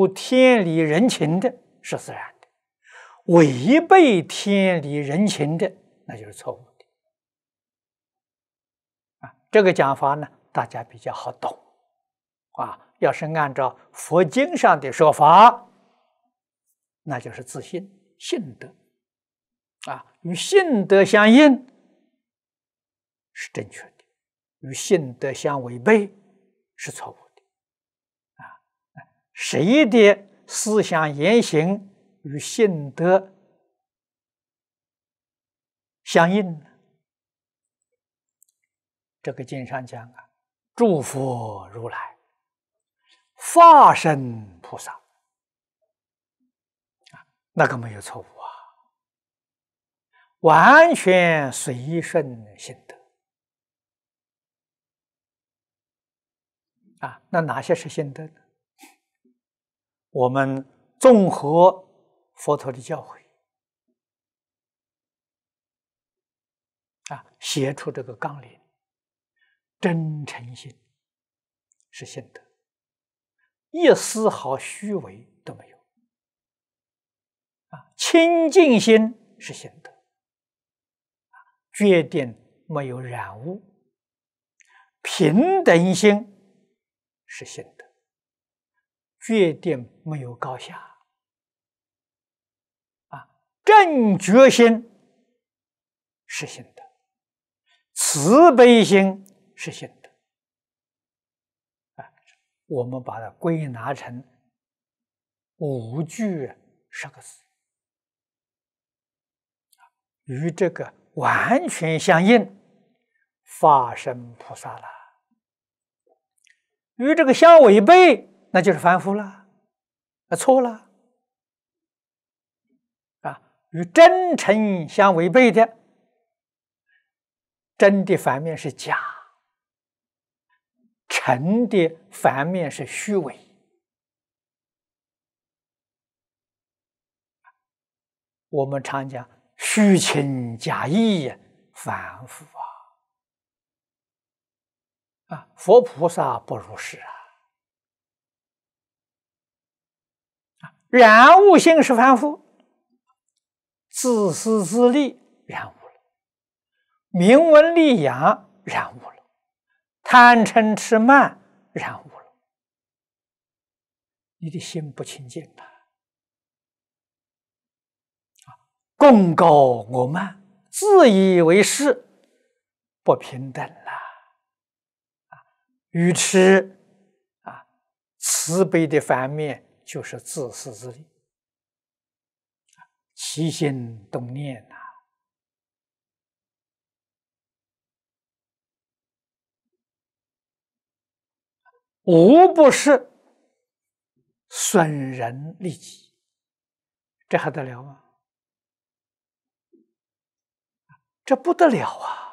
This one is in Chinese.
合天理人情的是自然的，违背天理人情的那就是错误的。这个讲法呢，大家比较好懂要是按照佛经上的说法，那就是自信信德与信德相应是正确的，与信德相违背是错误的谁的思想言行与信德相应呢？这个经上讲诸佛如来、法身菩萨那个没有错误完全随顺信德那哪些是信德呢？我们综合佛陀的教诲写出这个纲领，真诚心是信德，一丝毫虚伪都没有清净心是信德，决定没有染污，平等心是信德，决定没有高下正觉心是信德，慈悲心是信德我们把它归纳成5句10个字与这个完全相应，法身菩萨了。与这个相违背，那就是凡夫了，错了与真诚相违背的，真的反面是假，诚的反面是虚伪我们常讲虚情假意凡夫佛菩萨不如是染污性是凡夫，自私自利染污了，名闻利养染污了，贪嗔痴慢染污了，你的心不清净贡高我慢，自以为是，不平等了愚痴慈悲的反面就是自私自利起心动念无不是损人利己，这还得了吗？这不得了